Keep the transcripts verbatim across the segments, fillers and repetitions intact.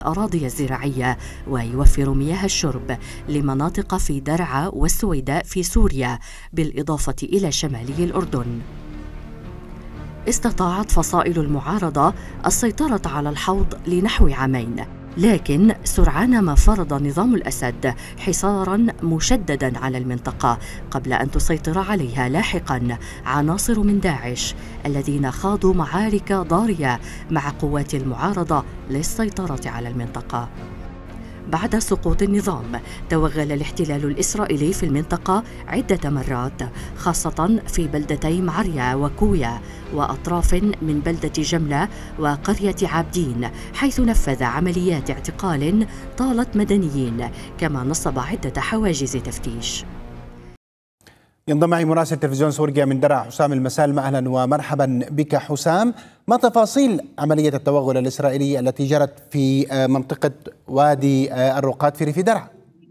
الأراضي الزراعية ويوفر مياه الشرب لمناطق في درعا والسويداء في سوريا بالإضافة إلى شمالي الأردن. استطاعت فصائل المعارضة السيطرة على الحوض لنحو عامين، لكن سرعان ما فرض نظام الأسد حصاراً مشدداً على المنطقة قبل أن تسيطر عليها لاحقاً عناصر من داعش الذين خاضوا معارك ضارية مع قوات المعارضة للسيطرة على المنطقة. بعد سقوط النظام توغل الاحتلال الإسرائيلي في المنطقة عدة مرات، خاصة في بلدتي معريا وكويا وأطراف من بلدة جملة وقرية عابدين، حيث نفذ عمليات اعتقال طالت مدنيين، كما نصب عدة حواجز تفتيش. ينضم معي مراسل تلفزيون سوريا من درعا حسام المسالمة. أهلا ومرحبا بك حسام. ما تفاصيل عملية التوغل الإسرائيلي التي جرت في منطقة وادي الرقاد في ريف درعا؟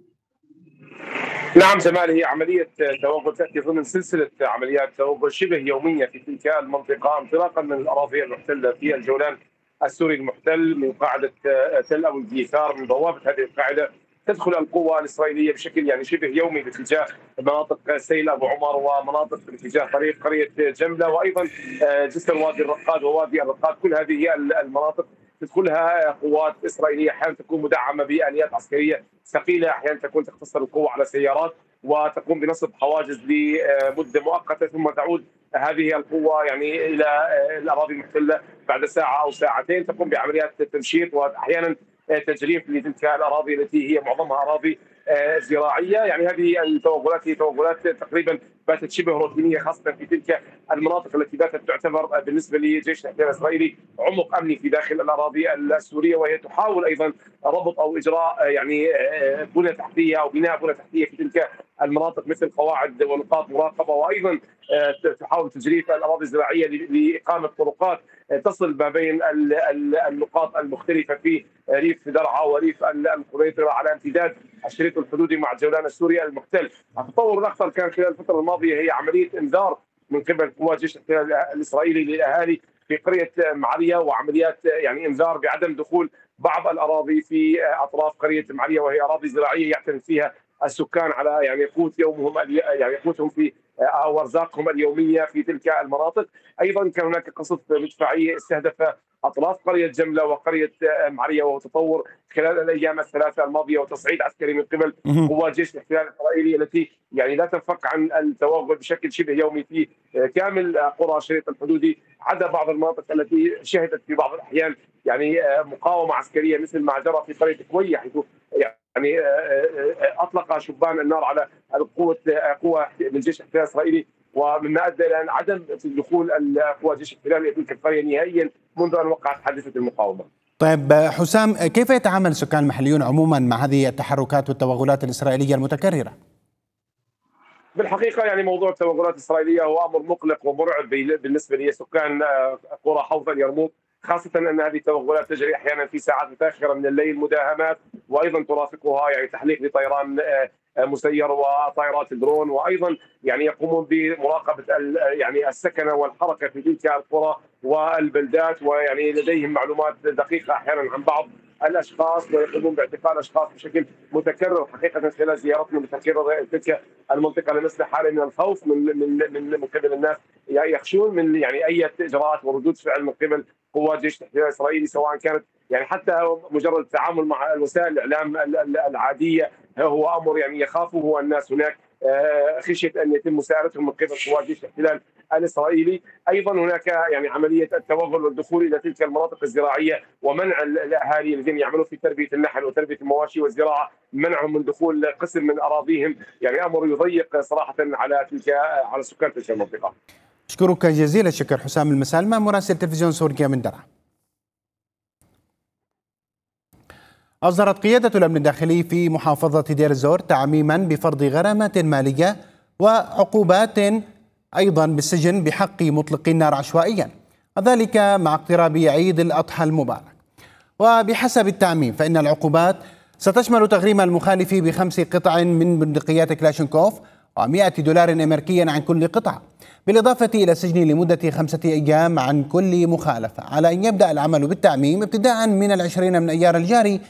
نعم جمال، هي عملية توغل تأتي ضمن سلسلة عمليات توغل شبه يومية في تلك المنطقة، انطلاقا من الأراضي المحتلة في الجولان السوري المحتل من قاعدة تل أبو الديثار. من بوابة هذه القاعدة تدخل القوى الإسرائيلية بشكل يعني شبه يومي باتجاه مناطق سيل أبو عمر ومناطق باتجاه طريق قرية جملة وأيضا جسر وادي الرقاد ووادي الرقاد. كل هذه المناطق تدخلها قوات إسرائيلية، أحيانا تكون مدعمة بآليات عسكرية ثقيلة، أحيانا تكون تقتصر القوة على سيارات وتقوم بنصب حواجز لمدة مؤقتة، ثم تعود هذه القوة يعني إلى الأراضي المحتلة بعد ساعة أو ساعتين، تقوم بعمليات تمشيط وأحيانا تجريف لتلك الأراضي التي هي معظمها أراضي زراعية. يعني هذه التوغلات هي توغلات تقريبا باتت شبه روتينية، خاصة في تلك المناطق التي باتت تعتبر بالنسبة لجيش الاحتلال الإسرائيلي عمق أمني في داخل الأراضي السورية، وهي تحاول أيضا ربط أو إجراء يعني بنى تحتية أو بناء بنى تحتية في تلك المناطق مثل قواعد ونقاط مراقبة، وأيضا تحاول تجريف الأراضي الزراعية لإقامة طرقات تصل ما بين النقاط المختلفة في ريف درعا وريف القنيطرة على امتداد الشريط الحدودي مع الجولان السوري المحتل. التطور الأخطر كان خلال الفترة الماضية هي عملية إنذار من قبل قوات جيش الاحتلال الإسرائيلي للأهالي في قرية معريا، وعمليات يعني إنذار بعدم دخول بعض الأراضي في أطراف قرية معريا، وهي أراضي زراعية يعتمد فيها السكان على يعني قوت يومهم يعني قوتهم في أو أرزاقهم اليومية في تلك المناطق. أيضا كان هناك قصف مدفعية استهدف أطراف قرية جملة وقرية معريا وتطور خلال الأيام الثلاثة الماضية، وتصعيد عسكري من قبل قوات جيش الاحتلال الإسرائيلي التي يعني لا تنفك عن التوغل بشكل شبه يومي في كامل قرى الشريط الحدودي، عدا بعض المناطق التي شهدت في بعض الأحيان يعني مقاومة عسكرية مثل ما جرى في قرية كوية، حيث يعني أطلق شبان النار على القوة قوة من جيش الاحتلال الإسرائيلي، ومما أدى إلى عدم دخول القوات جيش الاحتلال إلى تلك القرية نهائيا منذ أن وقعت حادثة المقاومة. طيب حسام، كيف يتعامل السكان المحليون عموما مع هذه التحركات والتوغلات الإسرائيلية المتكررة؟ بالحقيقة يعني موضوع التوغلات الإسرائيلية هو أمر مقلق ومرعب بالنسبة لسكان قرى حوض اليرموك، خاصة أن هذه التوغلات تجري أحيانا في ساعات متأخرة من الليل، مداهمات، وأيضا ترافقها يعني تحليق لطيران مسير وطائرات درون، وأيضا يعني يقومون بمراقبة يعني السكنة والحركة في تلك القرى والبلدات، ويعني لديهم معلومات دقيقة أحيانا عن بعض الاشخاص، ويقومون باعتقال اشخاص بشكل متكرر. حقيقه خلال زيارتنا المتكرره تلك المنطقه لمسنا حاله من الخوف من من من من قبل الناس، يعني يخشون من يعني اي اجراءات وردود فعل من قبل قوات جيش الاحتلال الاسرائيلي، سواء كانت يعني حتى مجرد التعامل مع وسائل الاعلام العاديه هو امر يعني يخافه الناس هناك، خشيه ان يتم مساءلتهم من قبل قوات جيش الاحتلال الاسرائيلي. ايضا هناك يعني عمليه التوغل والدخول الى تلك المناطق الزراعيه ومنع الاهالي الذين يعملون في تربيه النحل وتربيه المواشي والزراعه، منعهم من دخول قسم من اراضيهم، يعني امر يضيق صراحه على تلك على سكان تلك المنطقه. اشكرك جزيل الشكر حسام المسالمة، مراسل تلفزيون سوريا من درعا. أصدرت قيادة الأمن الداخلي في محافظة دير الزور تعميما بفرض غرامات مالية وعقوبات أيضا بالسجن بحق مطلقي النار عشوائيا، وذلك مع اقتراب عيد الأضحى المبارك. وبحسب التعميم فإن العقوبات ستشمل تغريم المخالف بخمس قطع من بندقيات كلاشينكوف ومئة دولار أمريكي عن كل قطعة، بالإضافة إلى السجن لمدة خمسة أيام عن كل مخالفة، على أن يبدأ العمل بالتعميم ابتداء من العشرين من أيار الجاري